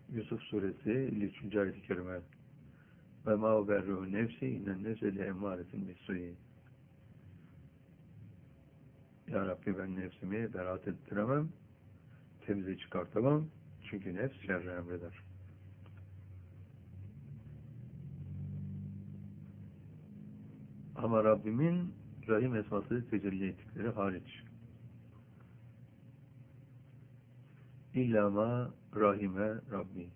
Yusuf suresi 53. ayet-i kerime. Ve ma uberru nefsi innen nefse le emmâretin bis-suî. Ya Rabbi, ben nefsimi beraat ettiremem, temize çıkartamam. Çünkü nefs şerri emreder. Ama Rabbimin Rahim esması tecelli ettikleri hariç. İlla ma rahime Rabbi.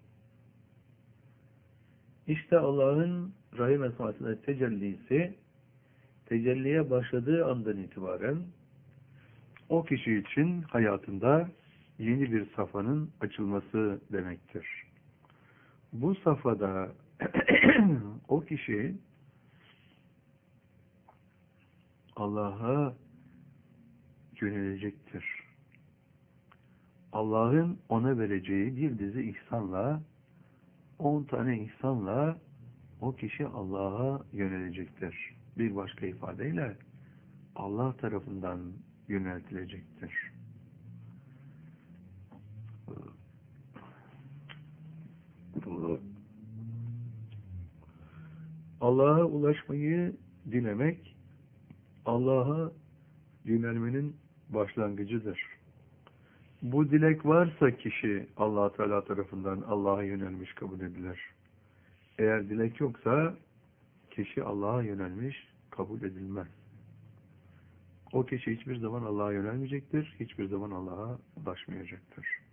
İşte Allah'ın Rahim esmasının tecellisi, tecelliye başladığı andan itibaren o kişi için hayatında yeni bir safhanın açılması demektir. Bu safhada o kişi Allah'a yönelecektir. Allah'ın ona vereceği bir dizi ihsanla, 10 tane ihsanla o kişi Allah'a yönelecektir. Bir başka ifadeyle Allah tarafından yöneltilecektir. Allah'a ulaşmayı dilemek, Allah'a yönelmenin başlangıcıdır. Bu dilek varsa kişi Allah Teala tarafından Allah'a yönelmiş kabul edilir. Eğer dilek yoksa kişi Allah'a yönelmiş kabul edilmez. O kişi hiçbir zaman Allah'a yönelmeyecektir, hiçbir zaman Allah'a ulaşmayacaktır.